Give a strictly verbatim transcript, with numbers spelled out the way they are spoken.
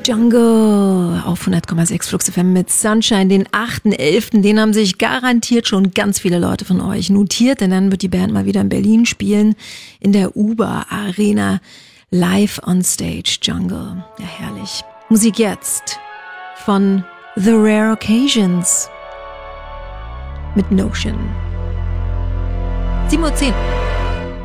Jungle auf hundert Komma sechs Flux F M mit Sunshine, den achten elften Den haben sich garantiert schon ganz viele Leute von euch notiert, denn dann wird die Band mal wieder in Berlin spielen, in der Uber Arena, live on stage. Jungle, ja herrlich. Musik jetzt von The Rare Occasions mit Notion. sieben Uhr zehn